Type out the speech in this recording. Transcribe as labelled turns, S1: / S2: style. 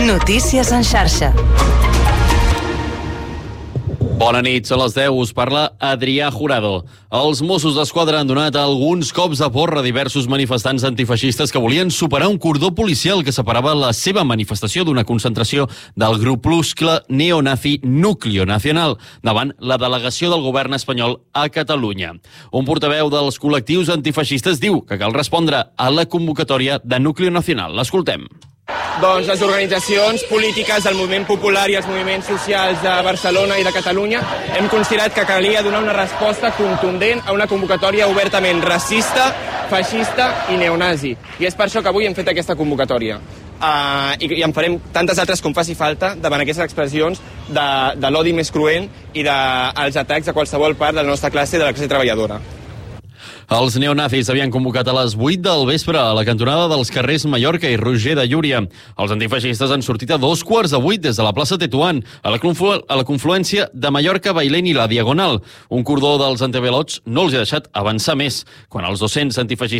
S1: Notícies en xarxa.
S2: Bona nit, són les 10, us parla Adrià Jurado. Els Mossos d'Esquadra han donat alguns cops de porra a diversos manifestants antifeixistes que volien superar un cordó policial que separava la seva manifestació d'una concentració del grupuscle neonazi Núcleo Nacional davant la delegació del govern espanyol a Catalunya. Un portaveu dels col·lectius antifeixistes diu que cal respondre a la convocatòria de Núcleo Nacional. L'escoltem.
S3: Doncs les organitzacions polítiques del moviment popular i els moviments socials de Barcelona i de Catalunya hem considerat que calia donar una resposta contundent a una convocatòria obertament racista, feixista i neonazi. I és per això que avui hem fet aquesta convocatòria. I en farem tantes altres com faci falta davant aquestes expressions de l'odi més cruent i dels atacs a qualsevol part de la nostra classe, de la classe treballadora.
S2: Els neonazis havien convocat a les 8 del vespre a la cantonada dels carrers Mallorca i Roger de Llúria. Els antifeixistes han sortit a 7:15 des de la plaça Tetuán, a la confluència de Mallorca, Bailén i la Diagonal. Un cordó dels antiavalots no els ha deixat avançar més. Quan els 200 antifeixistes